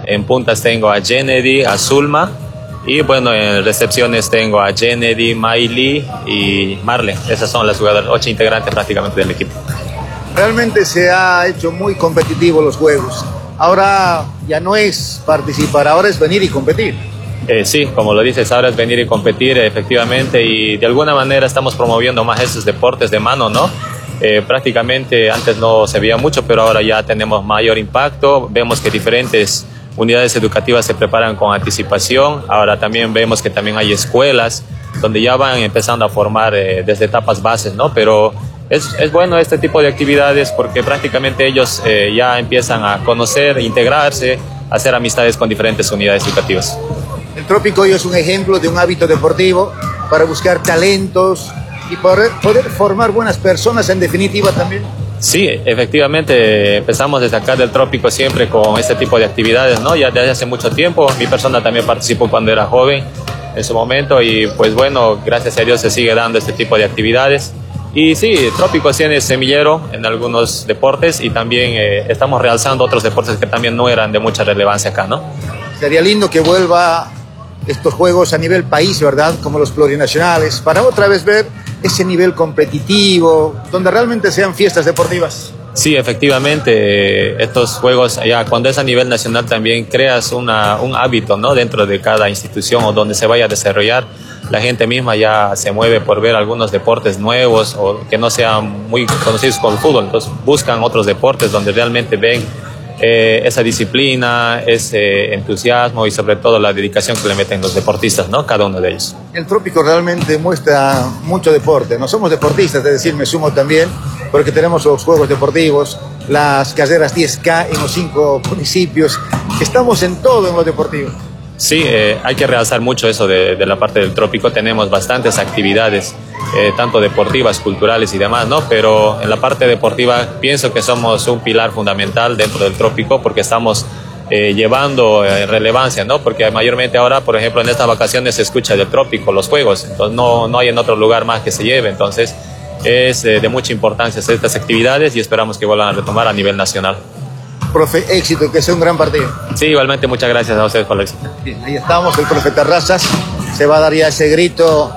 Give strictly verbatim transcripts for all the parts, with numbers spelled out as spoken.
en puntas tengo a Kennedy, a Zulma, y bueno, en recepciones tengo a Kennedy, Miley y Marlene. Esas son las jugadoras, ocho integrantes prácticamente del equipo. Realmente se ha hecho muy competitivo los juegos. Ahora ya no es participar, ahora es venir y competir. Eh, sí, como lo dices, ahora es venir y competir, efectivamente, y de alguna manera estamos promoviendo más esos deportes de mano, ¿no? Eh, prácticamente antes no se veía mucho, pero ahora ya tenemos mayor impacto. Vemos que diferentes unidades educativas se preparan con anticipación. Ahora también vemos que también hay escuelas donde ya van empezando a formar eh, desde etapas bases, ¿no? Pero es, es bueno este tipo de actividades porque prácticamente ellos eh, ya empiezan a conocer, integrarse, hacer amistades con diferentes unidades educativas. El Trópico hoy es un ejemplo de un hábito deportivo para buscar talentos y poder, poder formar buenas personas en definitiva también. Sí, efectivamente, empezamos desde acá del Trópico siempre con este tipo de actividades, ¿no? Ya desde hace mucho tiempo, mi persona también participó cuando era joven en su momento y pues bueno, gracias a Dios se sigue dando este tipo de actividades. Y sí, Trópico tiene semillero en algunos deportes y también eh, estamos realzando otros deportes que también no eran de mucha relevancia acá, ¿no? Sería lindo que vuelva estos juegos a nivel país, ¿verdad? Como los plurinacionales, para otra vez ver ese nivel competitivo, donde realmente sean fiestas deportivas. Sí, efectivamente, estos juegos, ya cuando es a nivel nacional también creas una, un hábito, ¿no? Dentro de cada institución o donde se vaya a desarrollar. La gente misma ya se mueve por ver algunos deportes nuevos o que no sean muy conocidos como el fútbol. Entonces buscan otros deportes donde realmente ven eh, esa disciplina, ese entusiasmo y sobre todo la dedicación que le meten los deportistas, ¿no? Cada uno de ellos. El Trópico realmente muestra mucho deporte. No somos deportistas, es decir, me sumo también, porque tenemos los juegos deportivos, las carreras diez K en los cinco municipios. Estamos en todo en lo deportivo. Sí, eh, hay que realzar mucho eso de, de la parte del Trópico. Tenemos bastantes actividades, eh, tanto deportivas, culturales y demás, ¿no? Pero en la parte deportiva pienso que somos un pilar fundamental dentro del Trópico porque estamos eh, llevando eh, relevancia, ¿no? Porque mayormente ahora, por ejemplo, en estas vacaciones se escucha del Trópico los juegos, entonces no, no hay en otro lugar más que se lleve, entonces es eh, de mucha importancia estas actividades y esperamos que vuelvan a retomar a nivel nacional. Profe, éxito, que sea un gran partido. Sí, igualmente muchas gracias a ustedes por el éxito. Bien, ahí estamos, el profe Terrazas. Se va a dar ya ese grito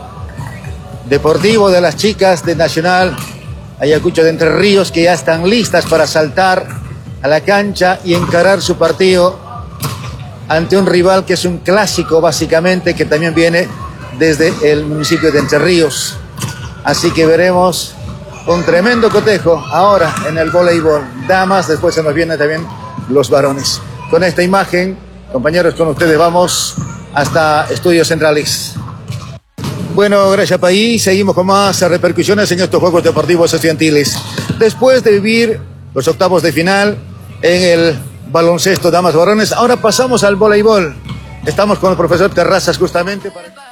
deportivo de las chicas de Nacional Ayacucho de Entre Ríos, que ya están listas para saltar a la cancha y encarar su partido ante un rival que es un clásico básicamente, que también viene desde el municipio de Entre Ríos. Así que veremos un tremendo cotejo ahora en el voleibol damas, después se nos vienen también los varones. Con esta imagen, compañeros, con ustedes vamos hasta Estudios Centrales. Bueno, gracias país, seguimos con más repercusiones en estos Juegos Deportivos Estudiantiles. Después de vivir los octavos de final en el baloncesto damas varones, ahora pasamos al voleibol. Estamos con el profesor Terrazas justamente para...